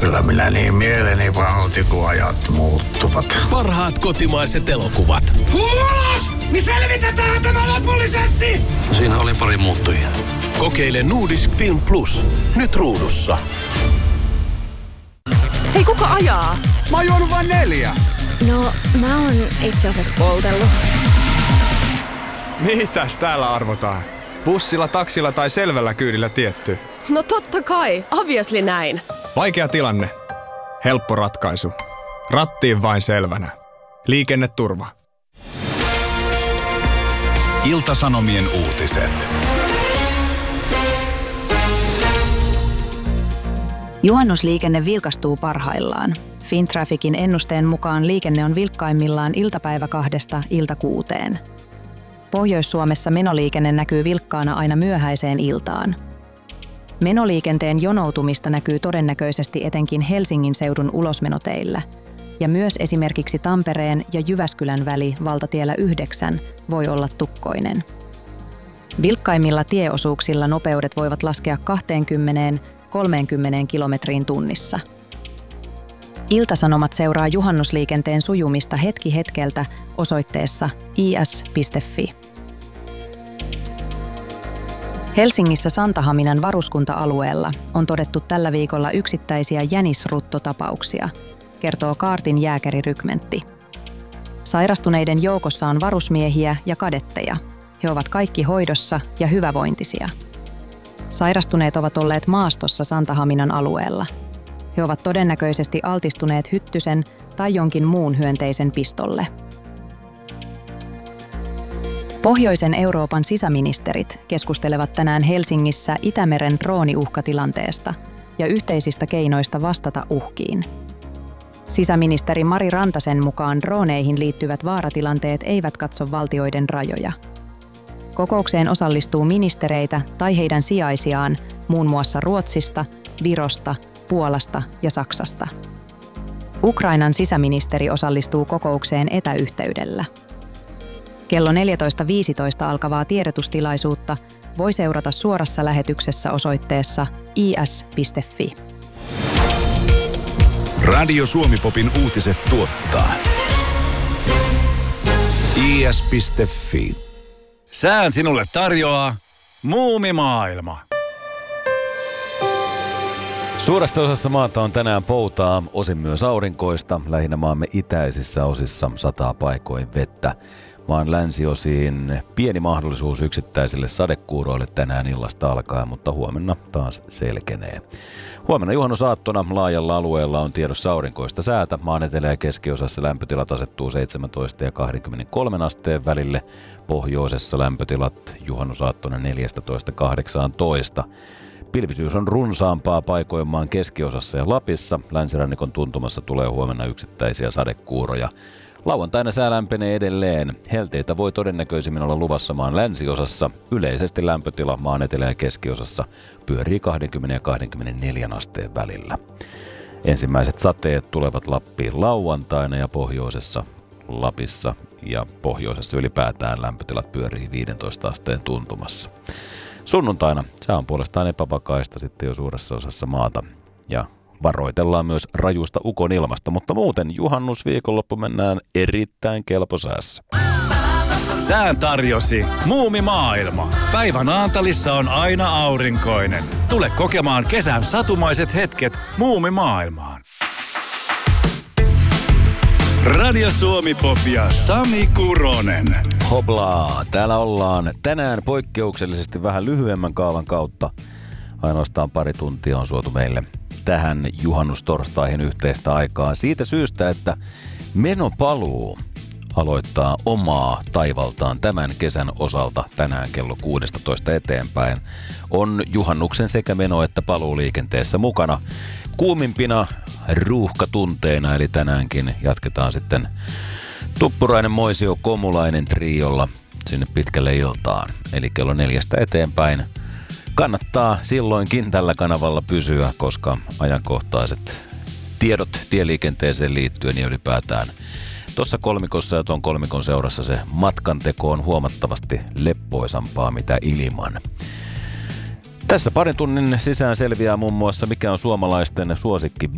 Kyllä minä niin mieleni pahoitin, kun ajat muuttuvat. Parhaat kotimaiset elokuvat. Ulos! Niin selvitetään tämä lopullisesti! Siinä oli pari muuttujia. Kokeile Nordisk Film Plus. Nyt ruudussa. Hei, kuka ajaa? Mä oon juonut vain 4. No, mä oon itse asiassa poltellut. Mitäs täällä arvotaan? Bussilla, taksilla tai selvällä kyydillä tietty? No totta kai, obviously näin. Vaikea tilanne. Helppo ratkaisu. Rattiin vain selvänä. Liikenneturva. Ilta-Sanomien uutiset. Juhannusliikenne vilkastuu parhaillaan. Fintrafficin ennusteen mukaan liikenne on vilkkaimmillaan iltapäivä 2:00 ilta 6:00. Pohjois-Suomessa menoliikenne näkyy vilkkaana aina myöhäiseen iltaan. Menoliikenteen jonoutumista näkyy todennäköisesti etenkin Helsingin seudun ulosmenoteillä, ja myös esimerkiksi Tampereen ja Jyväskylän väli valtatiellä 9 voi olla tukkoinen. Vilkkaimmilla tieosuuksilla nopeudet voivat laskea 20–30 kilometriin tunnissa. Ilta-Sanomat seuraa juhannusliikenteen sujumista hetki hetkeltä osoitteessa is.fi. Helsingissä Santahaminan varuskunta-alueella on todettu tällä viikolla yksittäisiä jänisruttotapauksia, kertoo Kaartin jääkärirykmentti. Sairastuneiden joukossa on varusmiehiä ja kadetteja. He ovat kaikki hoidossa ja hyvävointisia. Sairastuneet ovat olleet maastossa Santahaminan alueella. He ovat todennäköisesti altistuneet hyttysen tai jonkin muun hyönteisen pistolle. Pohjoisen Euroopan sisäministerit keskustelevat tänään Helsingissä Itämeren drooniuhkatilanteesta ja yhteisistä keinoista vastata uhkiin. Sisäministeri Mari Rantasen mukaan drooneihin liittyvät vaaratilanteet eivät katso valtioiden rajoja. Kokoukseen osallistuu ministereitä tai heidän sijaisiaan muun muassa Ruotsista, Virosta, Puolasta ja Saksasta. Ukrainan sisäministeri osallistuu kokoukseen etäyhteydellä. Kello 14.15 alkavaa tiedotustilaisuutta voi seurata suorassa lähetyksessä osoitteessa is.fi. Radio Suomi-popin uutiset tuottaa is.fi. Sään sinulle tarjoaa Muumimaailma. Suuressa osassa maata on tänään poutaa, osin myös aurinkoista. Lähinnä maamme itäisissä osissa sataa paikoin vettä. Maan länsiosiin pieni mahdollisuus yksittäisille sadekuuroille tänään illasta alkaen, mutta huomenna taas selkenee. Huomenna juhannusaattona laajalla alueella on tiedossa aurinkoista säätä. Maan etelä- ja keskiosassa lämpötilat asettuu 17 ja 23 asteen välille. Pohjoisessa lämpötilat juhannusaattona 14–18. Pilvisyys on runsaampaa paikoin maan keskiosassa ja Lapissa. Länsirannikon tuntumassa tulee huomenna yksittäisiä sadekuuroja. Lauantaina sää lämpenee edelleen. Helteitä voi todennäköisimmin olla luvassa maan länsiosassa. Yleisesti lämpötila maan etelä- ja keskiosassa pyörii 20 ja 24 asteen välillä. Ensimmäiset sateet tulevat Lappiin lauantaina ja pohjoisessa Lapissa ja pohjoisessa ylipäätään lämpötilat pyörii 15 asteen tuntumassa. Sunnuntaina sää on puolestaan epävakaista sitten jo suuressa osassa maata ja varoitellaan myös rajusta ukonilmasta, mutta muuten juhannusviikonloppu mennään erittäin kelposäässä. Sään tarjosi Muumimaailma. Päivän Naantalissa on aina aurinkoinen. Tule kokemaan kesän satumaiset hetket Muumimaailmaan. Radio Suomi-pop ja Sami Kuronen. Hoblaa, täällä ollaan tänään poikkeuksellisesti vähän lyhyemmän kaavan kautta. Ainoastaan pari tuntia on suotu meille tähän juhannustorstaihin yhteistä aikaa. Siitä syystä, että menopaluu aloittaa omaa taivaltaan tämän kesän osalta tänään kello 16 eteenpäin. On juhannuksen sekä meno- että paluuliikenteessä mukana. Kuumimpina ruuhkatunteina, eli tänäänkin jatketaan sitten Tuppurainen, Moisio, Komulainen triolla sinne pitkälle iltaan. Eli kello 4 eteenpäin kannattaa silloinkin tällä kanavalla pysyä, koska ajankohtaiset tiedot tieliikenteeseen liittyen ja ylipäätään tuossa kolmikossa ja tuon kolmikon seurassa se matkanteko on huomattavasti leppoisampaa mitä ilman. Tässä parin tunnin sisään selviää muun muassa mikä on suomalaisten suosikki